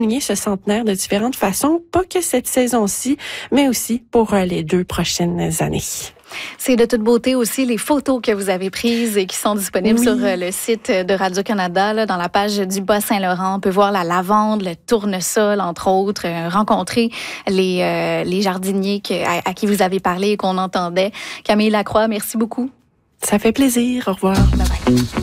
ce centenaire de différentes façons, pas que cette saison-ci, mais aussi pour les 2 prochaines années. C'est de toute beauté aussi les photos que vous avez prises et qui sont disponibles sur le site de Radio-Canada, là, dans la page du Bas-Saint-Laurent. On peut voir la lavande, le tournesol, entre autres, rencontrer les jardiniers à qui vous avez parlé et qu'on entendait. Camille Lacroix, merci beaucoup. Ça fait plaisir. Au revoir. Bye bye.